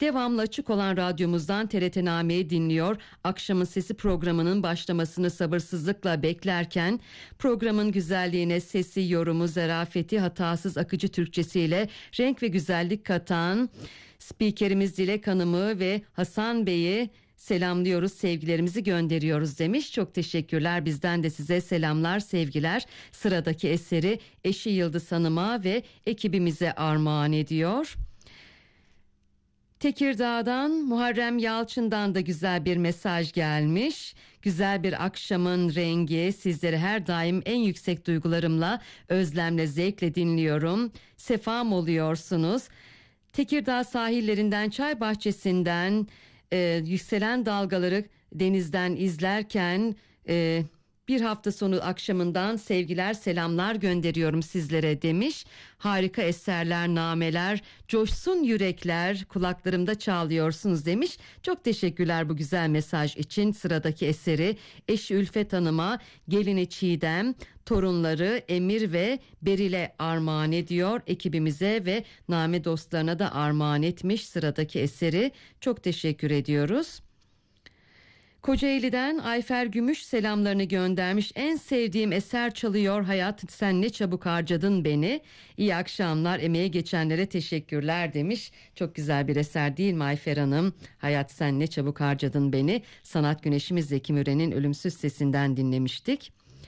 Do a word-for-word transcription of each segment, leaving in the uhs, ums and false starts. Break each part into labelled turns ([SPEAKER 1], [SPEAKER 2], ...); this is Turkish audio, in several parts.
[SPEAKER 1] Devamlı açık olan radyomuzdan T R T Name'yi dinliyor. Akşamın Sesi programının başlamasını sabırsızlıkla beklerken programın güzelliğine sesi, yorumu, zarafeti, hatasız akıcı Türkçesiyle renk ve güzellik katan spikerimiz Dilek Hanım'ı ve Hasan Bey'i selamlıyoruz, sevgilerimizi gönderiyoruz demiş. Çok teşekkürler, bizden de size selamlar, sevgiler. Sıradaki eseri eşi Yıldız Hanım'a ve ekibimize armağan ediyor. Tekirdağ'dan Muharrem Yalçın'dan da güzel bir mesaj gelmiş. Güzel bir akşamın rengi, sizleri her daim en yüksek duygularımla, özlemle, zevkle dinliyorum. Sefam oluyorsunuz. Tekirdağ sahillerinden, çay bahçesinden e, yükselen dalgaları denizden izlerken e, bir hafta sonu akşamından sevgiler, selamlar gönderiyorum sizlere demiş. Harika eserler, nameler, coşsun yürekler, kulaklarımda çağlıyorsunuz demiş. Çok teşekkürler bu güzel mesaj için. Sıradaki eseri eşi Ülfet Hanım'a, gelini Çiğdem, torunları Emir ve Beril'e armağan ediyor. Ekibimize ve name dostlarına da armağan etmiş sıradaki eseri. Çok teşekkür ediyoruz. Kocaeli'den Ayfer Gümüş selamlarını göndermiş. En sevdiğim eser çalıyor hayat, sen ne çabuk harcadın beni. İyi akşamlar, emeğe geçenlere teşekkürler demiş. Çok güzel bir eser değil mi Ayfer Hanım? Hayat sen ne çabuk harcadın beni. Sanat güneşimiz Zeki Müren'in ölümsüz sesinden dinlemiştik.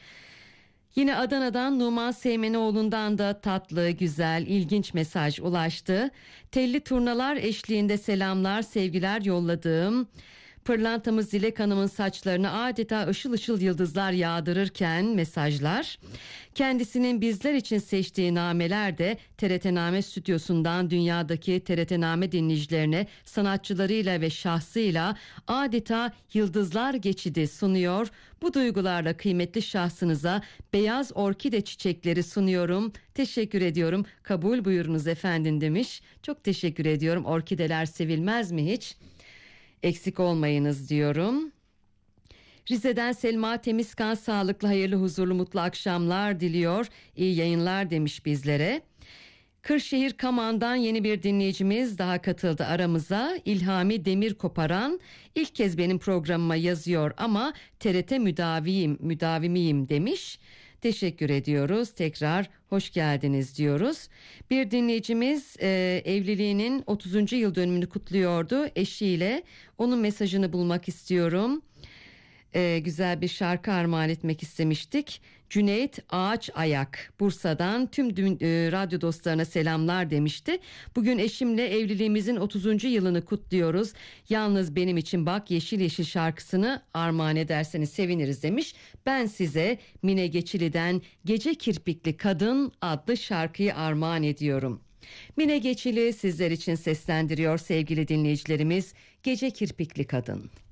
[SPEAKER 1] Yine Adana'dan Numan Seymenoğlu'ndan da tatlı, güzel, ilginç mesaj ulaştı. Telli turnalar eşliğinde selamlar, sevgiler yolladığım pırlantamız Dilek Hanım'ın saçlarına adeta ışıl ışıl yıldızlar yağdırırken mesajlar. Kendisinin bizler için seçtiği nameler de T R T Name stüdyosundan dünyadaki T R T Name dinleyicilerine sanatçılarıyla ve şahsıyla adeta yıldızlar geçidi sunuyor. Bu duygularla kıymetli şahsınıza beyaz orkide çiçekleri sunuyorum. Teşekkür ediyorum. Kabul buyurunuz efendim demiş. Çok teşekkür ediyorum. Orkideler sevilmez mi hiç? Eksik olmayınız diyorum. Rize'den Selma Temizkan sağlıklı, hayırlı, huzurlu, mutlu akşamlar diliyor. İyi yayınlar demiş bizlere. Kırşehir Kaman'dan yeni bir dinleyicimiz daha katıldı aramıza. İlhami Demir Koparan ilk kez benim programıma yazıyor ama T R T müdaviyim, müdavimiyim demiş. Teşekkür ediyoruz. Tekrar hoş geldiniz diyoruz. Bir dinleyicimiz e, evliliğinin otuzuncu yıl dönümünü kutluyordu eşiyle. Onun mesajını bulmak istiyorum. E, güzel bir şarkı armağan etmek istemiştik. Cüneyt Ağaç Ayak Bursa'dan tüm dün, e, radyo dostlarına selamlar demişti. Bugün eşimle evliliğimizin otuzuncu yılını kutluyoruz. Yalnız benim için bak yeşil yeşil şarkısını armağan ederseniz seviniriz demiş. Ben size Mine Geçili'den Gece Kirpikli Kadın adlı şarkıyı armağan ediyorum. Mine Geçili sizler için seslendiriyor sevgili dinleyicilerimiz. Gece Kirpikli Kadın.